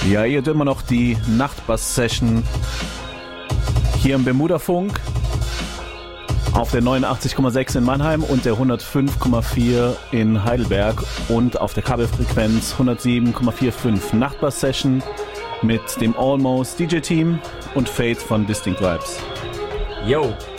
Ja, ihr hört immer noch die Nachtbass-Session hier im Bermuda-Funk auf der 89,6 in Mannheim und der 105,4 in Heidelberg und auf der Kabelfrequenz 107,45. Nachtbass-Session mit dem Almost DJ-Team und Fate von Distinct Vibes. Yo!